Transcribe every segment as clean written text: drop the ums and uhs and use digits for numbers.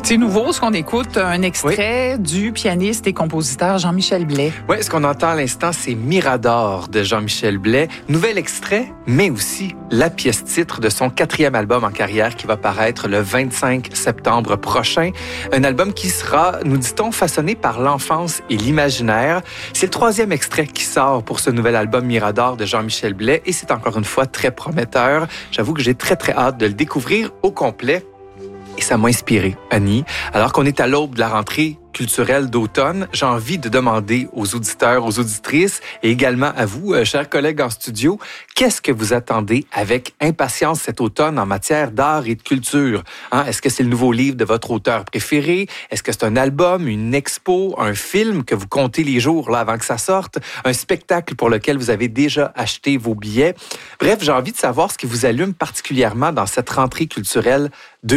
C'est nouveau ce qu'on écoute, un extrait du pianiste et compositeur Jean-Michel Blais. Oui, ce qu'on entend à l'instant, c'est Mirador de Jean-Michel Blais. Nouvel extrait, mais aussi la pièce titre de son 4e album en carrière qui va paraître le 25 septembre prochain. Un album qui sera, nous dit-on, façonné par l'enfance et l'imaginaire. C'est le 3e extrait qui sort pour ce nouvel album Mirador de Jean-Michel Blais et c'est encore une fois très prometteur. J'avoue que j'ai très hâte de le découvrir au complet. Et ça m'a inspiré, Annie. Alors qu'on est à l'aube de la rentrée culturelle d'automne, j'ai envie de demander aux auditeurs, aux auditrices et également à vous, chers collègues en studio, qu'est-ce que vous attendez avec impatience cet automne en matière d'art et de culture? Est-ce que c'est le nouveau livre de votre auteur préféré? Est-ce que c'est un album, une expo, un film que vous comptez les jours là avant que ça sorte? Un spectacle pour lequel vous avez déjà acheté vos billets? Bref, j'ai envie de savoir ce qui vous allume particulièrement dans cette rentrée culturelle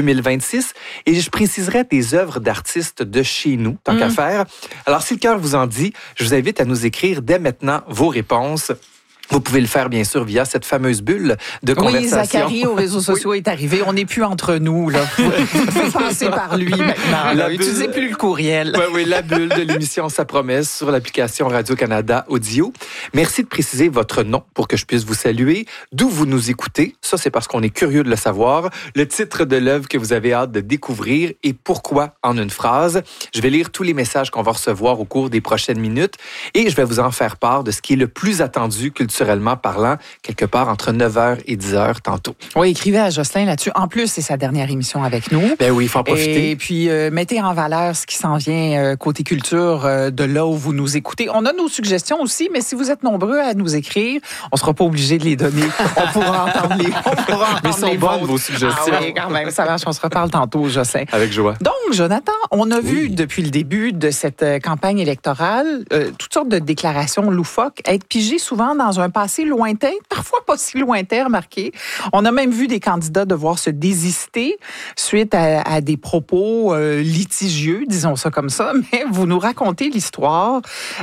2026. Et je préciserai des œuvres d'artistes de chez nous, tant qu'à faire. Alors, si le cœur vous en dit, je vous invite à nous écrire dès maintenant vos réponses. Vous pouvez le faire, bien sûr, via cette fameuse bulle de conversation. Oui, Zachary, aux réseaux sociaux, est arrivé. On n'est plus entre nous, là. Vous passez par lui maintenant. Utilisez plus le courriel. Oui, la bulle de l'émission Ça promesse sur l'application Radio-Canada Audio. Merci de préciser votre nom pour que je puisse vous saluer. D'où vous nous écoutez. Ça, c'est parce qu'on est curieux de le savoir. Le titre de l'œuvre que vous avez hâte de découvrir et pourquoi en une phrase. Je vais lire tous les messages qu'on va recevoir au cours des prochaines minutes et je vais vous en faire part de ce qui est le plus attendu culturellement parlant, quelque part entre 9h et 10h tantôt. Oui, écrivez à Jocelyn là-dessus. En plus, c'est sa dernière émission avec nous. Ben oui, il faut en profiter. Et puis, mettez en valeur ce qui s'en vient côté culture de là où vous nous écoutez. On a nos suggestions aussi, mais si vous êtes nombreux à nous écrire, on ne sera pas obligé de les donner. On pourra entendre les Mais sont bonnes vos suggestions. Ah oui, quand même, ça marche. On se reparle tantôt, Jocelyn. Avec joie. Donc, Jonathan, on a vu depuis le début de cette campagne électorale toutes sortes de déclarations loufoques être pigées souvent dans un passé lointain, parfois pas si lointain, remarquez. On a même vu des candidats devoir se désister suite à des propos litigieux, disons ça comme ça, mais vous nous racontez l'histoire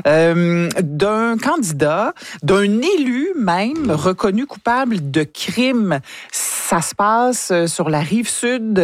d'un candidat, d'un élu même, reconnu coupable de crime. Ça se passe sur la rive sud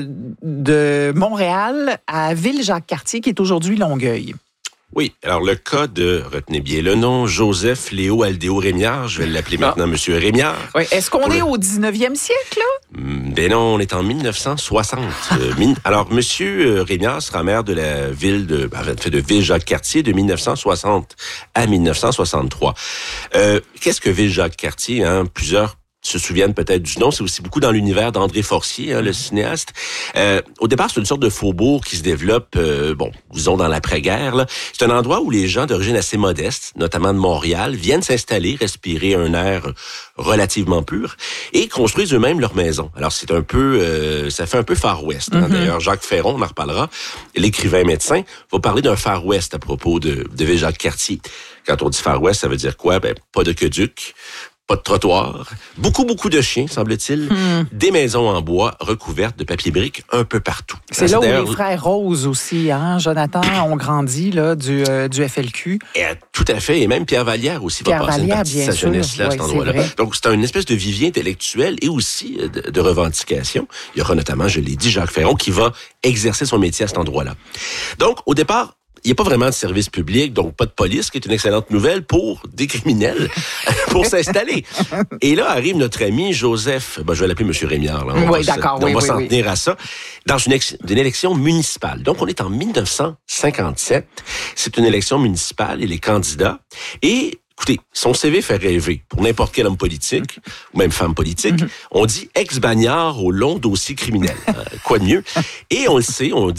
de Montréal, à Ville-Jacques-Cartier, qui est aujourd'hui Longueuil. Oui, alors le cas de, retenez bien le nom, Joseph Léo Aldéo Rémillard, je vais l'appeler maintenant Monsieur Rémillard. Oui, est-ce qu'on est au 19e siècle, là? Ben non, on est en 1960. Alors, Monsieur Rémillard sera maire de la ville de Ville-Jacques-Cartier de 1960 à 1963. Qu'est-ce que Ville-Jacques-Cartier? Plusieurs se souviennent peut-être du nom, c'est aussi beaucoup dans l'univers d'André Forcier, le cinéaste. Au départ, c'est une sorte de faubourg qui se développe, disons, dans l'après-guerre. Là. C'est un endroit où les gens d'origine assez modeste, notamment de Montréal, viennent s'installer, respirer un air relativement pur et construisent eux-mêmes leur maison. Alors, c'est un peu, ça fait un peu Far West. D'ailleurs, Jacques Ferron, on en reparlera, l'écrivain médecin, va parler d'un Far West à propos de Ville-Jacques-Cartier. Quand on dit Far West, ça veut dire quoi? Ben, pas d'aqueduc, pas de trottoir, beaucoup de chiens, semble-t-il, des maisons en bois recouvertes de papier brique un peu partout. C'est là où les frères Rose aussi, Jonathan, ont grandi là, du FLQ. Et, tout à fait, et même Pierre Vallière aussi va passer une partie de sa jeunesse là, à cet endroit-là. Donc, c'est une espèce de vivier intellectuel et aussi de revendication. Il y aura notamment, je l'ai dit, Jacques Ferron qui va exercer son métier à cet endroit-là. Donc, au départ, il n'y a pas vraiment de service public, donc pas de police, qui est une excellente nouvelle pour des criminels, pour s'installer. Et là arrive notre ami Joseph, je vais l'appeler M. Rémillard. Là. On va s'en tenir à ça, dans une élection municipale. Donc, on est en 1957. C'est une élection municipale, il est candidat. Et écoutez, son CV fait rêver pour n'importe quel homme politique, ou même femme politique. On dit ex-bagnard au long dossier criminel. Quoi de mieux? Et on le sait, on dit